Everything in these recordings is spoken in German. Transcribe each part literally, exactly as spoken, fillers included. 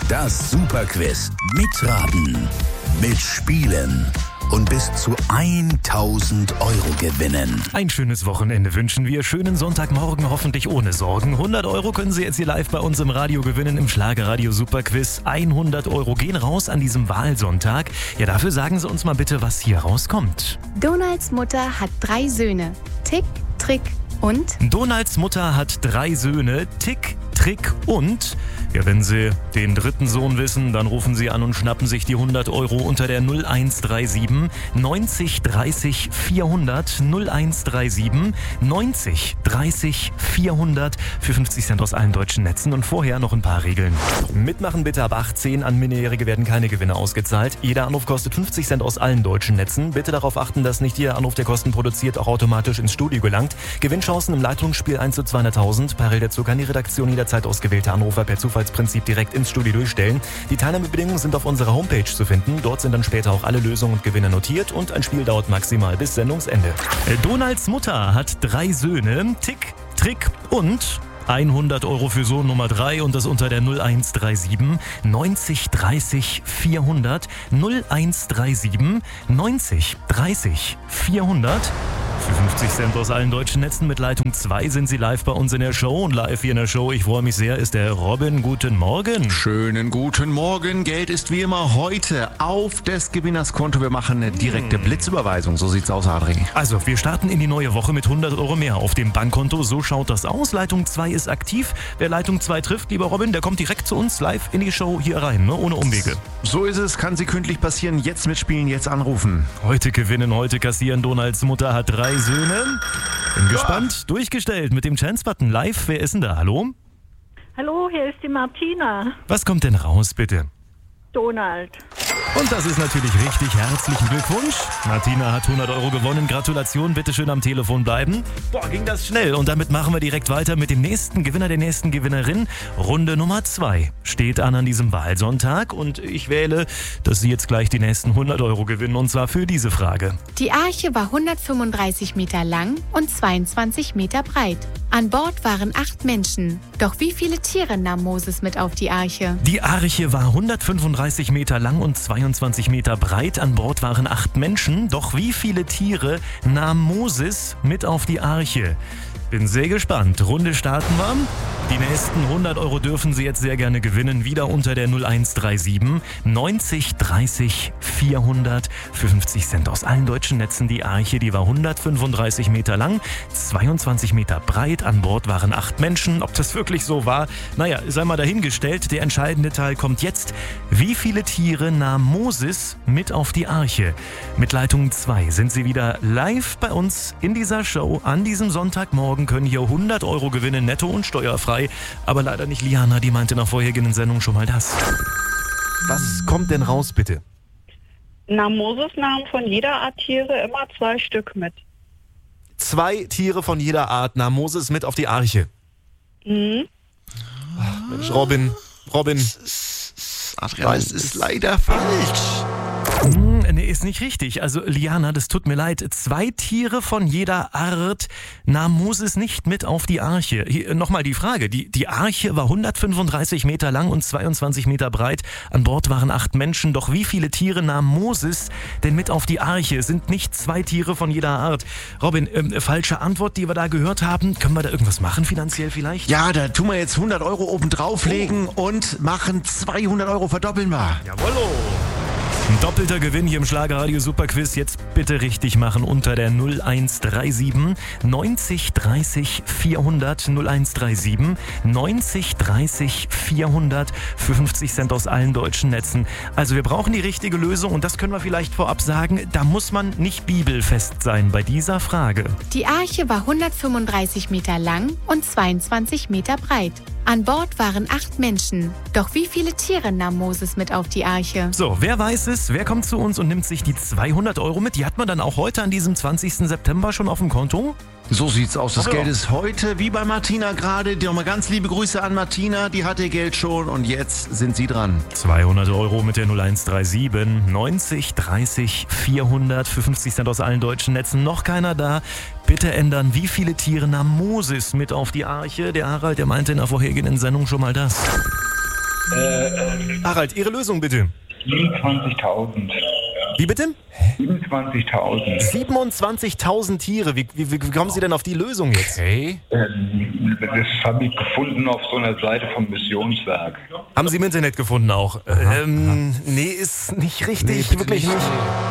Das Superquiz. Mitraten, mitspielen und bis zu tausend Euro gewinnen. Ein schönes Wochenende wünschen wir. Schönen Sonntagmorgen, hoffentlich ohne Sorgen. hundert Euro können Sie jetzt hier live bei uns im Radio gewinnen, im Schlagerradio Superquiz. hundert Euro gehen raus an diesem Wahlsonntag. Ja, dafür sagen Sie uns mal bitte, was hier rauskommt. Donalds Mutter hat drei Söhne. Tick, Trick und? Donalds Mutter hat drei Söhne. Tick, Trick und... Ja, wenn Sie den dritten Sohn wissen, dann rufen Sie an und schnappen sich die hundert Euro unter der null eins drei sieben neunzig dreißig vierhundert null eins drei sieben neunzig dreißig vierhundert für fünfzig Cent aus allen deutschen Netzen. Und vorher noch ein paar Regeln. Mitmachen bitte ab achtzehn. An Minderjährige werden keine Gewinne ausgezahlt. Jeder Anruf kostet fünfzig Cent aus allen deutschen Netzen. Bitte darauf achten, dass nicht jeder Anruf, der Kosten produziert, auch automatisch ins Studio gelangt. Gewinnchancen im Leitungsspiel eins zu zweihunderttausend. Parallel dazu kann die Redaktion jederzeit ausgewählte Anrufer per Zufallsprinzip direkt ins Studio durchstellen. Die Teilnahmebedingungen sind auf unserer Homepage zu finden. Dort sind dann später auch alle Lösungen und Gewinne notiert und ein Spiel dauert maximal bis Sendungsende. Donalds Mutter hat drei Söhne. Tick, Trick und... hundert Euro für Sohn Nummer drei und das unter der null eins drei sieben neunzig dreißig vierhundert null eins drei sieben neunzig dreißig vierhundert. Für fünfzig Cent aus allen deutschen Netzen mit Leitung zwei sind Sie live bei uns in der Show. Und live hier in der Show, ich freue mich sehr, ist der Robin. Guten Morgen. Schönen guten Morgen. Geld ist wie immer heute auf des Gewinners Konto. Wir machen eine direkte Blitzüberweisung. So sieht's aus, Adri. Also, wir starten in die neue Woche mit hundert Euro mehr auf dem Bankkonto. So schaut das aus. Leitung zwei ist aktiv. Wer Leitung zwei trifft, lieber Robin, der kommt direkt zu uns live in die Show hier rein, ne? Ohne Umwege. So ist es. Kann sekündlich passieren. Jetzt mitspielen, jetzt anrufen. Heute gewinnen, heute kassieren. Donalds Mutter hat drei Söhne. Bin gespannt. Ja. Durchgestellt mit dem Chance-Button live. Wer ist denn da? Hallo? Hallo, hier ist die Martina. Was kommt denn raus, bitte? Donald. Und das ist natürlich richtig. Herzlichen Glückwunsch. Martina hat hundert Euro gewonnen. Gratulation. Bitte schön am Telefon bleiben. Boah, ging das schnell. Und damit machen wir direkt weiter mit dem nächsten Gewinner, der nächsten Gewinnerin. Runde Nummer zwei steht an an diesem Wahlsonntag. Und ich wähle, dass Sie jetzt gleich die nächsten hundert Euro gewinnen. Und zwar für diese Frage. Die Arche war hundertfünfunddreißig Meter lang und zweiundzwanzig Meter breit. An Bord waren acht Menschen. Doch wie viele Tiere nahm Moses mit auf die Arche? Die Arche war hundertfünfunddreißig Meter lang und zweiundzwanzig Meter breit. An Bord waren acht Menschen. Doch wie viele Tiere nahm Moses mit auf die Arche? Bin sehr gespannt. Runde starten wir. Die nächsten hundert Euro dürfen Sie jetzt sehr gerne gewinnen. Wieder unter der null eins drei sieben neunzig dreißig vierhundert für fünfzig Cent aus allen deutschen Netzen. Die Arche, die war hundertfünfunddreißig Meter lang, zweiundzwanzig Meter breit. An Bord waren acht Menschen. Ob das wirklich so war? Naja, sei mal dahingestellt. Der entscheidende Teil kommt jetzt. Wie viele Tiere nahm Moses mit auf die Arche? Mit Leitung zwei sind Sie wieder live bei uns in dieser Show an diesem Sonntagmorgen. Können hier hundert Euro gewinnen, netto und steuerfrei. Aber leider nicht Liana, die meinte nach vorhergehenden Sendung schon mal das. Was kommt denn raus, bitte? Na, Moses nahm von jeder Art Tiere immer zwei Stück mit. Zwei Tiere von jeder Art nahm Moses mit auf die Arche. Mhm. Ach, Mensch, Robin, Robin. Adrian, es ist leider falsch. Hm, nee, ist nicht richtig. Also Liana, das tut mir leid. Zwei Tiere von jeder Art nahm Moses nicht mit auf die Arche. Hier, nochmal die Frage. Die, die Arche war hundertfünfunddreißig Meter lang und zweiundzwanzig Meter breit. An Bord waren acht Menschen. Doch wie viele Tiere nahm Moses denn mit auf die Arche? Es sind nicht zwei Tiere von jeder Art. Robin, ähm, falsche Antwort, die wir da gehört haben. Können wir da irgendwas machen finanziell vielleicht? Ja, da tun wir jetzt hundert Euro oben drauflegen oh. und machen zweihundert Euro, verdoppeln wir. Jawollo! Ein doppelter Gewinn hier im Schlagerradio Superquiz. Jetzt bitte richtig machen unter der null eins drei sieben neunzig dreißig vierhundert null eins drei sieben neunzig dreißig vierhundert für fünfzig Cent aus allen deutschen Netzen. Also wir brauchen die richtige Lösung und das können wir vielleicht vorab sagen. Da muss man nicht bibelfest sein bei dieser Frage. Die Arche war hundertfünfunddreißig Meter lang und zweiundzwanzig Meter breit. An Bord waren acht Menschen. Doch wie viele Tiere nahm Moses mit auf die Arche? So, wer weiß es? Wer kommt zu uns und nimmt sich die zweihundert Euro mit? Die hat man dann auch heute an diesem zwanzigsten September schon auf dem Konto? So sieht's aus. Das Ach, Geld ja. ist heute, wie bei Martina gerade. Nochmal ganz liebe Grüße an Martina. Die hat ihr Geld schon und jetzt sind Sie dran. zweihundert Euro mit der null eins drei sieben neunzig dreißig vierhundert für fünfzig Cent aus allen deutschen Netzen. Noch keiner da. Bitte ändern, wie viele Tiere nahm Moses mit auf die Arche? Der Harald, der meinte in der vorhergehenden Sendung schon mal das. Äh, äh, Harald, Ihre Lösung bitte. siebenundzwanzigtausend. Wie bitte? siebenundzwanzigtausend. siebenundzwanzigtausend Tiere. Wie, wie, wie kommen Sie denn auf die Lösung jetzt? Okay. Ähm, das habe ich gefunden auf so einer Seite vom Missionswerk. Haben Sie im Internet gefunden auch? Ähm, nee, ist nicht richtig, Nee, wirklich nicht. nicht.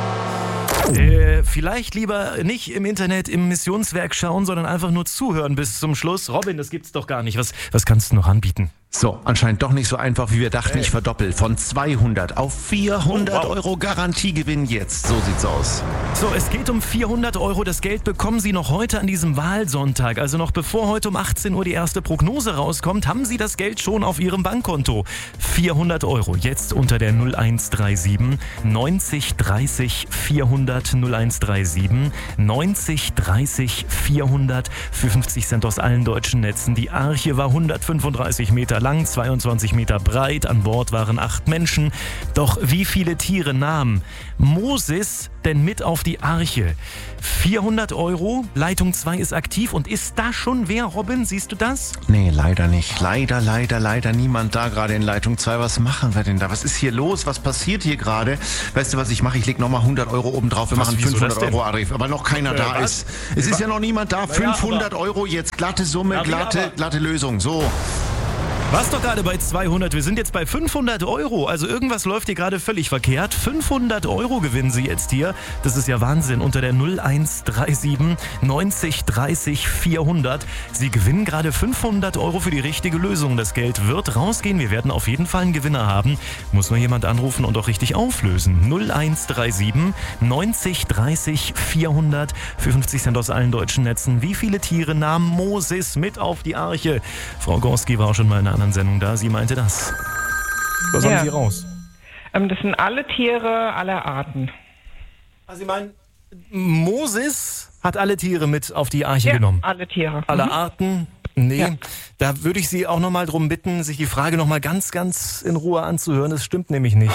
Äh, vielleicht lieber nicht im Internet im Missionswerk schauen, sondern einfach nur zuhören bis zum Schluss. Robin, das gibt's doch gar nicht. Was, was kannst du noch anbieten? So, anscheinend doch nicht so einfach, wie wir dachten. Ich verdoppel von zweihundert auf vierhundert Oh, wow. Euro Garantiegewinn jetzt. So sieht's aus. So, es geht um vierhundert Euro. Das Geld bekommen Sie noch heute an diesem Wahlsonntag. Also noch bevor heute um achtzehn Uhr die erste Prognose rauskommt, haben Sie das Geld schon auf Ihrem Bankkonto. vierhundert Euro jetzt unter der null eins drei sieben neunzig dreißig vierhundert null eins drei sieben neunzig dreißig vierhundert für fünfzig Cent aus allen deutschen Netzen. Die Arche war hundertfünfunddreißig Meter lang, zweiundzwanzig Meter breit. An Bord waren acht Menschen. Doch wie viele Tiere nahm Moses denn mit auf die Arche? vierhundert Euro, Leitung zwei ist aktiv. Und ist da schon wer, Robin? Siehst du das? Nee, leider nicht. Leider, leider, leider niemand da gerade in Leitung zwei. Was machen wir denn da? Was ist hier los? Was passiert hier gerade? Weißt du, was ich mache? Ich leg nochmal hundert Euro oben drauf. Wir Was, machen wieso fünfhundert das denn? Euro, Arif. Aber noch keiner Äh, da was? ist. Es ist ja noch niemand da. fünfhundert Euro jetzt. Glatte Summe, Ja, wie glatte, aber? glatte Lösung. So. Warst doch gerade bei zweihundert, wir sind jetzt bei fünfhundert Euro. Also irgendwas läuft hier gerade völlig verkehrt. fünfhundert Euro gewinnen Sie jetzt hier. Das ist ja Wahnsinn. Unter der null eins drei sieben neunzig dreißig vierhundert. Sie gewinnen gerade fünfhundert Euro für die richtige Lösung. Das Geld wird rausgehen. Wir werden auf jeden Fall einen Gewinner haben. Muss nur jemand anrufen und auch richtig auflösen. null eins drei sieben neunzig dreißig vierhundert für fünfzig Cent aus allen deutschen Netzen. Wie viele Tiere nahm Moses mit auf die Arche? Frau Gorski war auch schon mal in einer anderen Sendung da. Sie meinte das. Was Ja. haben Sie raus? Ähm, das sind alle Tiere aller Arten. Also Sie meinen, Moses hat alle Tiere mit auf die Arche Ja, genommen? alle Tiere. Alle Mhm. Arten? Nee, Ja. da würde ich Sie auch nochmal drum bitten, sich die Frage nochmal ganz, ganz in Ruhe anzuhören. Das stimmt nämlich nicht.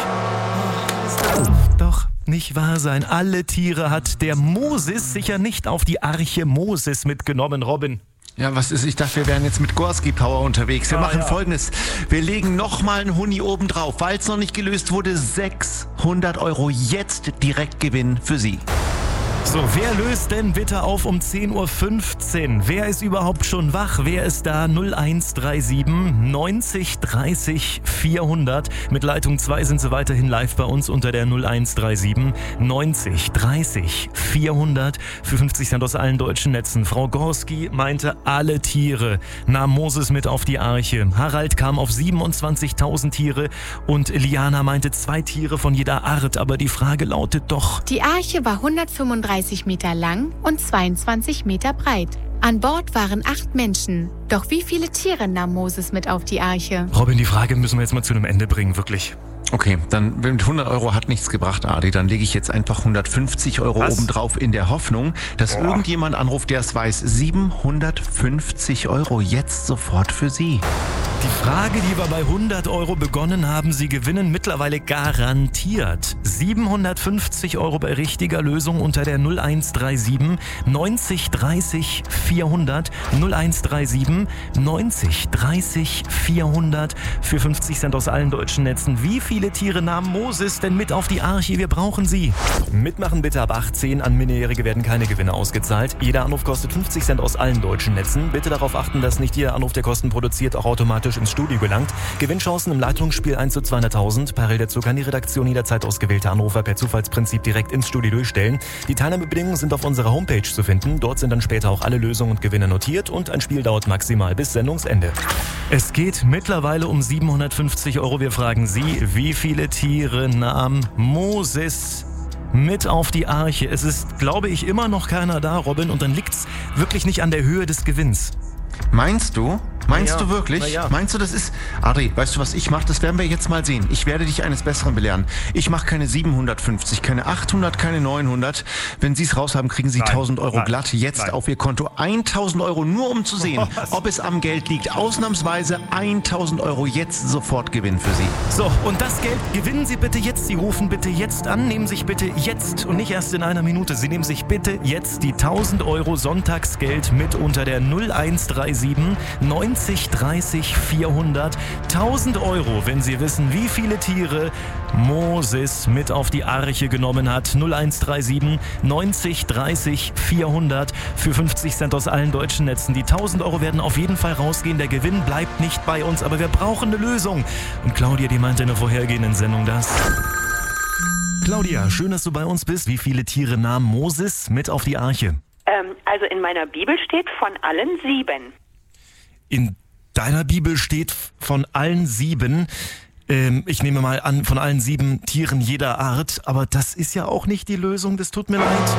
Doch, nicht wahr sein. Alle Tiere hat der Moses sicher nicht auf die Arche Moses mitgenommen, Robin. Ja, was ist? Ich dachte, wir wären jetzt mit Gorski Power unterwegs. Wir Ah, machen ja. Folgendes. Wir legen nochmal einen Huni oben drauf. Weil es noch nicht gelöst wurde, sechshundert Euro jetzt direkt Gewinn für Sie. So, wer löst denn bitte auf um zehn Uhr fünfzehn? Wer ist überhaupt schon wach? Wer ist da? null eins drei sieben neunzig dreißig vierhundert. Mit Leitung zwei sind sie weiterhin live bei uns unter der null eins drei sieben neunzig dreißig vierhundert für fünfzig Cent aus allen deutschen Netzen. Frau Gorski meinte, alle Tiere nahm Moses mit auf die Arche. Harald kam auf siebenundzwanzigtausend Tiere und Liana meinte zwei Tiere von jeder Art. Aber die Frage lautet doch... Die Arche war hundertfünfunddreißig Meter lang und zweiundzwanzig Meter breit. An Bord waren acht Menschen. Doch wie viele Tiere nahm Moses mit auf die Arche? Robin, die Frage müssen wir jetzt mal zu einem Ende bringen, wirklich. Okay, dann mit hundert Euro hat nichts gebracht, Adi. Dann lege ich jetzt einfach hundertfünfzig Euro Was? obendrauf in der Hoffnung, dass irgendjemand anruft, der es weiß. siebenhundertfünfzig Euro jetzt sofort für Sie. Die Frage, die wir bei hundert Euro begonnen haben, Sie gewinnen mittlerweile garantiert. siebenhundertfünfzig Euro bei richtiger Lösung unter der null eins drei sieben neunzig dreißig vierhundert. null eins drei sieben neunzig dreißig vierhundert für fünfzig Cent aus allen deutschen Netzen. Wie viele Tiere nahm Moses denn mit auf die Arche? Wir brauchen Sie. Mitmachen bitte ab achtzehn. An Minderjährige werden keine Gewinne ausgezahlt. Jeder Anruf kostet fünfzig Cent aus allen deutschen Netzen. Bitte darauf achten, dass nicht jeder Anruf, der Kosten produziert, auch automatisch ins Studio gelangt. Gewinnchancen im Leitungsspiel eins zu zweihunderttausend. Parallel dazu kann die Redaktion jederzeit ausgewählte Anrufer per Zufallsprinzip direkt ins Studio durchstellen. Die Teilnahmebedingungen sind auf unserer Homepage zu finden. Dort sind dann später auch alle Lösungen und Gewinne notiert und ein Spiel dauert maximal bis Sendungsende. Es geht mittlerweile um siebenhundertfünfzig Euro. Wir fragen Sie, wie viele Tiere nahm Moses mit auf die Arche? Es ist, glaube ich, immer noch keiner da, Robin, und dann liegt's wirklich nicht an der Höhe des Gewinns. Meinst du? Meinst Na ja, du wirklich? na ja. Meinst du, das ist... Adri, weißt du, was ich mache? Das werden wir jetzt mal sehen. Ich werde dich eines Besseren belehren. Ich mache keine siebenhundertfünfzig, keine achthundert, keine neunhundert. Wenn Sie es raus haben, kriegen Sie Nein, tausend Euro nein, glatt jetzt nein. auf Ihr Konto. tausend Euro, nur um zu sehen, Was? ob es am Geld liegt. Ausnahmsweise tausend Euro jetzt sofort Gewinn für Sie. So, und das Geld gewinnen Sie bitte jetzt. Sie rufen bitte jetzt an, nehmen sich bitte jetzt und nicht erst in einer Minute. Sie nehmen sich bitte jetzt die tausend Euro Sonntagsgeld mit unter der null eins drei sieben neunzig neunzig dreißig vierhundert. tausend Euro, wenn Sie wissen, wie viele Tiere Moses mit auf die Arche genommen hat. null eins drei sieben neunzig dreißig vierhundert für fünfzig Cent aus allen deutschen Netzen. Die tausend Euro werden auf jeden Fall rausgehen. Der Gewinn bleibt nicht bei uns, aber wir brauchen eine Lösung. Und Claudia, die meinte in der vorhergehenden Sendung das. Claudia, schön, dass du bei uns bist. Wie viele Tiere nahm Moses mit auf die Arche? Ähm, also in meiner Bibel steht von allen sieben. In deiner Bibel steht von allen sieben. Ähm, ich nehme mal an, von allen sieben Tieren jeder Art. Aber das ist ja auch nicht die Lösung. Das tut mir leid.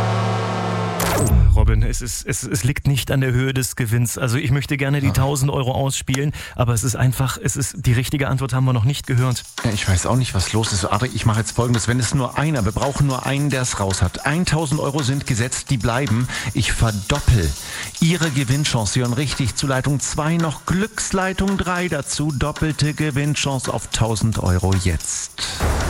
Robin, es, ist, es, es liegt nicht an der Höhe des Gewinns. Also ich möchte gerne die tausend Euro ausspielen, aber es ist einfach, es ist die richtige Antwort haben wir noch nicht gehört. Ja, ich weiß auch nicht, was los ist. Adri, ich mache jetzt Folgendes. Wenn es nur einer, wir brauchen nur einen, der es raus hat. tausend Euro sind gesetzt, die bleiben. Ich verdoppel Ihre Gewinnchance. Sie hören richtig zu Leitung zwei, noch Glücksleitung drei dazu. Doppelte Gewinnchance auf tausend Euro jetzt.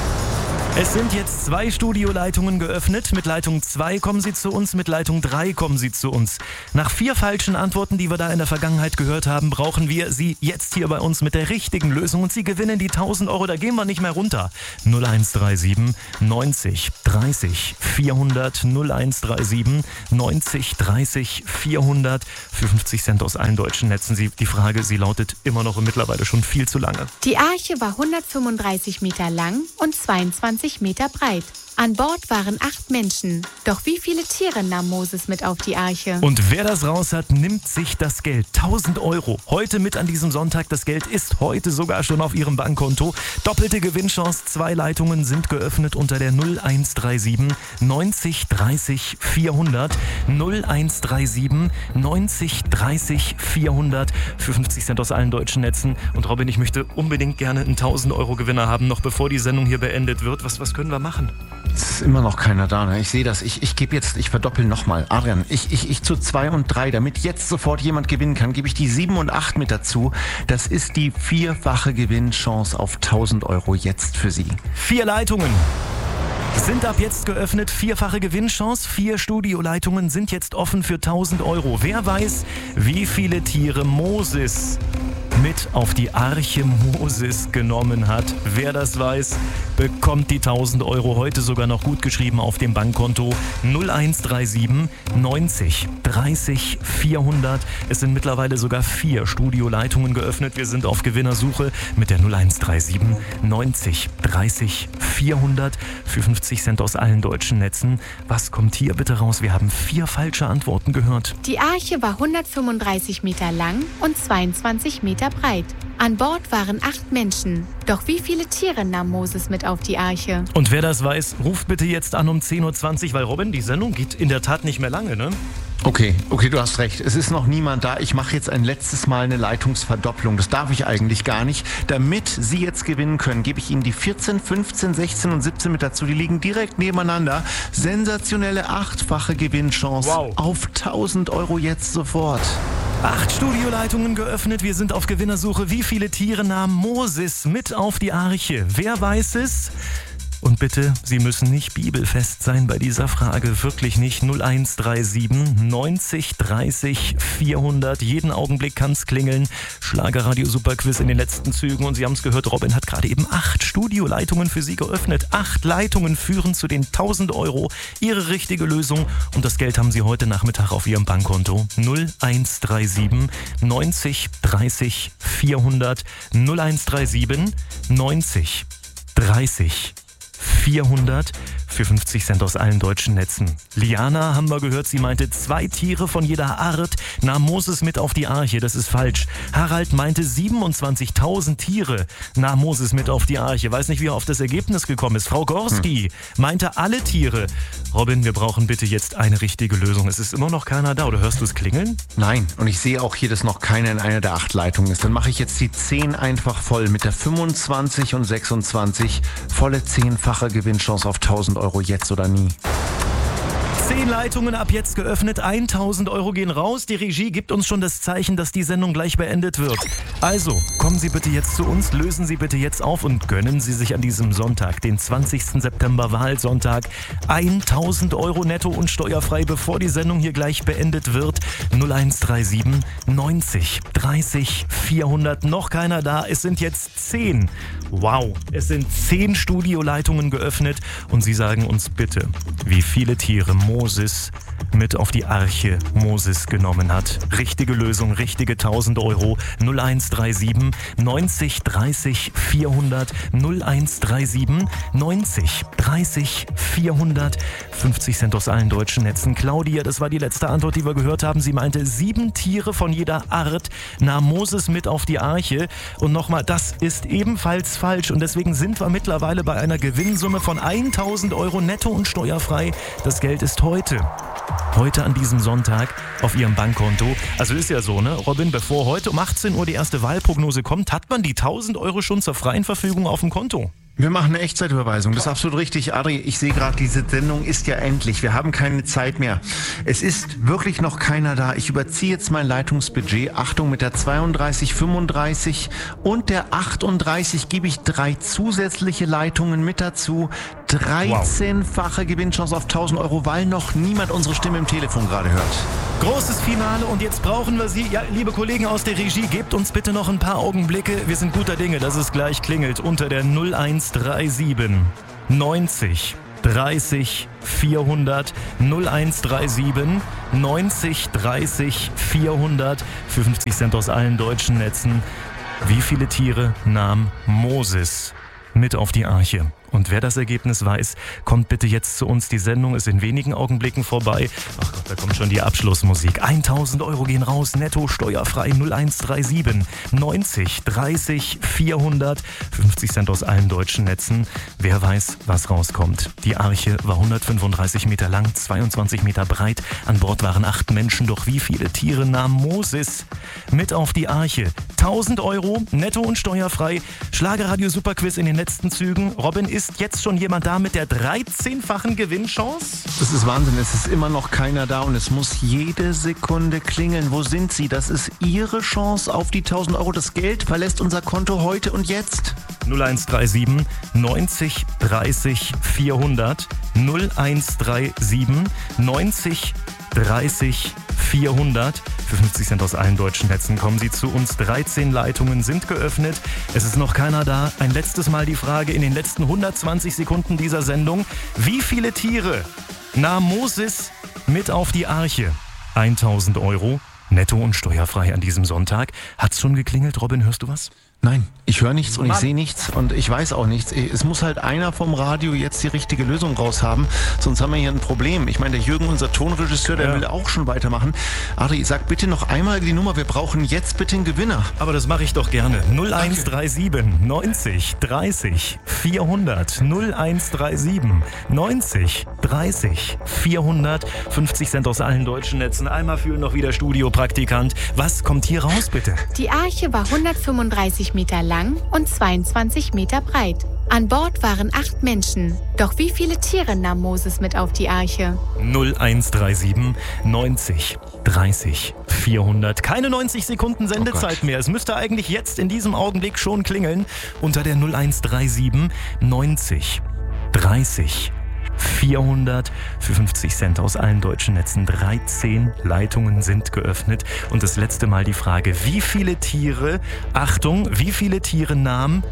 Es sind jetzt zwei Studioleitungen geöffnet. Mit Leitung zwei kommen Sie zu uns, mit Leitung drei kommen Sie zu uns. Nach vier falschen Antworten, die wir da in der Vergangenheit gehört haben, brauchen wir Sie jetzt hier bei uns mit der richtigen Lösung und Sie gewinnen die tausend Euro, da gehen wir nicht mehr runter. null eins drei sieben neunzig dreißig vierhundert, null eins drei sieben neunzig dreißig vierhundert für fünfzig Cent aus allen deutschen Netzen. Sie, die Frage, sie lautet immer noch und mittlerweile schon viel zu lange. Die Arche war hundertfünfunddreißig Meter lang und zweiundzwanzig Meter breit. An Bord waren acht Menschen. Doch wie viele Tiere nahm Moses mit auf die Arche? Und wer das raus hat, nimmt sich das Geld. tausend Euro. Heute mit an diesem Sonntag. Das Geld ist heute sogar schon auf Ihrem Bankkonto. Doppelte Gewinnchance. Zwei Leitungen sind geöffnet unter der null eins drei sieben neunzig dreißig vierhundert. null eins drei sieben neunzig dreißig vierhundert für fünfzig Cent aus allen deutschen Netzen. Und Robin, ich möchte unbedingt gerne einen tausend Euro Gewinner haben, noch bevor die Sendung hier beendet wird. Was, was können wir machen? Es ist immer noch keiner da, ne? Ich sehe das. Ich, ich gebe jetzt, ich verdoppel nochmal. Adrian, ich, ich, ich zu zwei und drei, damit jetzt sofort jemand gewinnen kann, gebe ich die sieben und acht mit dazu. Das ist die vierfache Gewinnchance auf tausend Euro jetzt für Sie. Vier Leitungen sind ab jetzt geöffnet. Vierfache Gewinnchance. Vier Studioleitungen sind jetzt offen für tausend Euro. Wer weiß, wie viele Tiere Moses mit auf die Arche Moses genommen hat. Wer das weiß, bekommt die tausend Euro heute sogar noch gut geschrieben auf dem Bankkonto. null eins drei sieben neunzig dreißig vierhundert. Es sind mittlerweile sogar vier Studioleitungen geöffnet. Wir sind auf Gewinnersuche mit der null eins drei sieben neunzig dreißig vierhundert für fünfzig Cent aus allen deutschen Netzen. Was kommt hier bitte raus? Wir haben vier falsche Antworten gehört. Die Arche war hundertfünfunddreißig Meter lang und zweiundzwanzig Meter breit. An Bord waren acht Menschen. Doch wie viele Tiere nahm Moses mit auf die Arche? Und wer das weiß, ruft bitte jetzt an um zehn Uhr zwanzig, weil Robin, die Sendung geht in der Tat nicht mehr lange, ne? Okay, okay, du hast recht. Es ist noch niemand da. Ich mache jetzt ein letztes Mal eine Leitungsverdopplung. Das darf ich eigentlich gar nicht. Damit Sie jetzt gewinnen können, gebe ich Ihnen die vierzehn, fünfzehn, sechzehn und siebzehn mit dazu. Die liegen direkt nebeneinander. Sensationelle achtfache Gewinnchance. Wow. Auf tausend Euro jetzt sofort. Acht Studioleitungen geöffnet. Wir sind auf Gewinnersuche. Wie viele Tiere nahm Moses mit auf die Arche? Wer weiß es? Und bitte, Sie müssen nicht bibelfest sein bei dieser Frage. Wirklich nicht. null eins drei sieben neunzig dreißig vierhundert. Jeden Augenblick kann's klingeln. Schlagerradio Superquiz in den letzten Zügen. Und Sie haben es gehört, Robin hat gerade eben acht Studioleitungen für Sie geöffnet. Acht Leitungen führen zu den tausend Euro. Ihre richtige Lösung. Und das Geld haben Sie heute Nachmittag auf Ihrem Bankkonto. null eins drei sieben neunzig dreißig vierhundert. null eins drei sieben neunzig dreißig vierhundert für fünfzig Cent aus allen deutschen Netzen. Liana, haben wir gehört, sie meinte, zwei Tiere von jeder Art nahm Moses mit auf die Arche. Das ist falsch. Harald meinte, siebenundzwanzigtausend Tiere nahm Moses mit auf die Arche. Weiß nicht, wie er auf das Ergebnis gekommen ist. Frau Gorski hm. meinte, alle Tiere. Robin, wir brauchen bitte jetzt eine richtige Lösung. Es ist immer noch keiner da. Oder hörst du es klingeln? Nein, und ich sehe auch hier, dass noch keiner in einer der acht Leitungen ist. Dann mache ich jetzt die zehn einfach voll mit der fünfundzwanzig und sechsundzwanzig. Volle zehnfache Gewinnchance auf tausend Euro jetzt oder nie. Zehn Leitungen ab jetzt geöffnet, tausend Euro gehen raus. Die Regie gibt uns schon das Zeichen, dass die Sendung gleich beendet wird. Also, kommen Sie bitte jetzt zu uns, lösen Sie bitte jetzt auf und gönnen Sie sich an diesem Sonntag, den zwanzigsten September, Wahlsonntag, tausend Euro netto und steuerfrei, bevor die Sendung hier gleich beendet wird. null eins drei sieben neunzig dreißig vierhundert. Noch keiner da, es sind jetzt zehn. Wow, es sind zehn Studioleitungen geöffnet und Sie sagen uns bitte, wie viele Tiere Moses mit auf die Arche Moses genommen hat. Richtige Lösung, richtige tausend Euro. null eins drei sieben neunzig dreißig vierhundert. null eins drei sieben neunzig dreißig vierhundert. fünfzig Cent aus allen deutschen Netzen. Claudia, das war die letzte Antwort, die wir gehört haben. Sie meinte, sieben Tiere von jeder Art nahm Moses mit auf die Arche. Und nochmal, das ist ebenfalls falsch. Und deswegen sind wir mittlerweile bei einer Gewinnsumme von tausend Euro netto und steuerfrei. Das Geld ist heute. Heute an diesem Sonntag auf Ihrem Bankkonto. Also ist ja so, ne, Robin, bevor heute um achtzehn Uhr die erste Wahlprognose kommt, hat man die tausend Euro schon zur freien Verfügung auf dem Konto. Wir machen eine Echtzeitüberweisung, das ist absolut richtig. Adri, ich sehe gerade, diese Sendung ist ja endlich. Wir haben keine Zeit mehr. Es ist wirklich noch keiner da. Ich überziehe jetzt mein Leitungsbudget. Achtung, mit der zweiunddreißig fünfunddreißig und der achtunddreißig gebe ich drei zusätzliche Leitungen mit dazu. dreizehnfache Gewinnchance auf tausend Euro, weil noch niemand unsere Stimme im Telefon gerade hört. Großes Finale und jetzt brauchen wir Sie. Ja, liebe Kollegen aus der Regie, gebt uns bitte noch ein paar Augenblicke. Wir sind guter Dinge, dass es gleich klingelt unter der null eins drei sieben neunzig dreißig vierhundert. null eins drei sieben neunzig dreißig vierhundert. Für fünfzig Cent aus allen deutschen Netzen. Wie viele Tiere nahm Moses mit auf die Arche? Und wer das Ergebnis weiß, kommt bitte jetzt zu uns. Die Sendung ist in wenigen Augenblicken vorbei. Ach Gott, da kommt schon die Abschlussmusik. tausend Euro gehen raus, netto steuerfrei. null eins drei sieben neunzig dreißig vierhundert. fünfzig Cent aus allen deutschen Netzen. Wer weiß, was rauskommt. Die Arche war hundertfünfunddreißig Meter lang, zweiundzwanzig Meter breit. An Bord waren acht Menschen. Doch wie viele Tiere nahm Moses mit auf die Arche? tausend Euro, netto und steuerfrei. Schlagerradio Superquiz in den letzten Zügen. Robin, ist jetzt schon jemand da mit der dreizehnfachen Gewinnchance? Das ist Wahnsinn, es ist immer noch keiner da und es muss jede Sekunde klingeln. Wo sind Sie? Das ist Ihre Chance auf die tausend Euro. Das Geld verlässt unser Konto heute und jetzt. null eins drei sieben neunzig dreißig vierhundert. null eins drei sieben neunzig dreißig vierhundert. Für fünfzig Cent aus allen deutschen Netzen kommen Sie zu uns. dreizehn Leitungen sind geöffnet. Es ist noch keiner da. Ein letztes Mal die Frage in den letzten hundertzwanzig Sekunden dieser Sendung. Wie viele Tiere nahm Moses mit auf die Arche? tausend Euro, netto und steuerfrei an diesem Sonntag. Hat's schon geklingelt? Robin, hörst du was? Nein, ich höre nichts und ich sehe nichts und ich weiß auch nichts. Es muss halt einer vom Radio jetzt die richtige Lösung raus haben, sonst haben wir hier ein Problem. Ich meine, der Jürgen, unser Tonregisseur, der ja. will auch schon weitermachen. Adri, sag bitte noch einmal die Nummer, wir brauchen jetzt bitte einen Gewinner. Aber das mache ich doch gerne. null eins drei sieben neunzig dreißig vierhundert. null eins drei sieben neunzig dreißig vierhundert. fünfzig Cent aus allen deutschen Netzen. Einmal fühlen noch wieder Studiopraktikant. Was kommt hier raus, bitte? Die Arche war hundertfünfunddreißig Meter lang und zweiundzwanzig Meter breit. An Bord waren acht Menschen. Doch wie viele Tiere nahm Moses mit auf die Arche? null eins drei sieben neunzig dreißig vierhundert. Keine neunzig Sekunden Sendezeit oh mehr. Es müsste eigentlich jetzt in diesem Augenblick schon klingeln. Unter der null eins drei sieben neunzig dreißig vierhundert. Für fünfzig Cent aus allen deutschen Netzen. dreizehn Leitungen sind geöffnet. Und das letzte Mal die Frage, wie viele Tiere, Achtung, wie viele Tiere nahm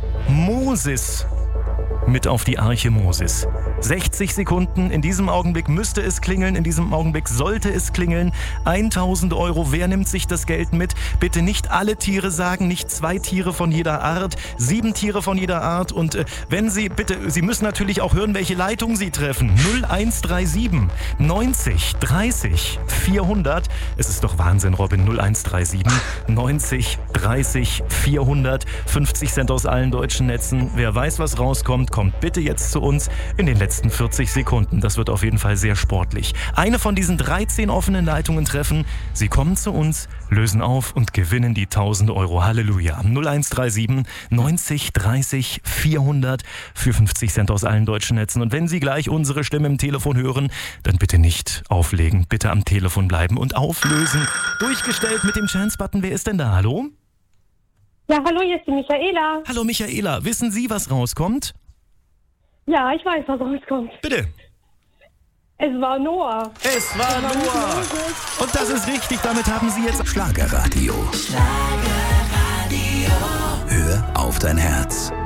Moses mit auf die Arche Moses? sechzig Sekunden, in diesem Augenblick müsste es klingeln, in diesem Augenblick sollte es klingeln. tausend Euro, wer nimmt sich das Geld mit? Bitte nicht alle Tiere sagen, nicht zwei Tiere von jeder Art, sieben Tiere von jeder Art. Und äh, wenn Sie, bitte, Sie müssen natürlich auch hören, welche Leitung Sie treffen. null eins drei sieben neunzig dreißig vierhundert. Es ist doch Wahnsinn, Robin. null eins drei sieben neunzig dreißig vierhundert. fünfzig Cent aus allen deutschen Netzen. Wer weiß, was rauskommt, kommt kommt bitte jetzt zu uns in den letzten vierzig Sekunden. Das wird auf jeden Fall sehr sportlich. Eine von diesen dreizehn offenen Leitungen treffen. Sie kommen zu uns, lösen auf und gewinnen die tausend Euro. Halleluja. null eins drei sieben neunzig dreißig vierhundert für fünfzig Cent aus allen deutschen Netzen. Und wenn Sie gleich unsere Stimme im Telefon hören, dann bitte nicht auflegen. Bitte am Telefon bleiben und auflösen. Durchgestellt mit dem Chance-Button. Wer ist denn da? Hallo? Ja, hallo, hier ist die Michaela. Hallo Michaela. Wissen Sie, was rauskommt? Ja, ich weiß, was rauskommt. Bitte. Es war Noah. Es war Noah. Und das ist richtig. Damit haben Sie jetzt Schlagerradio. Schlagerradio. Hör auf dein Herz.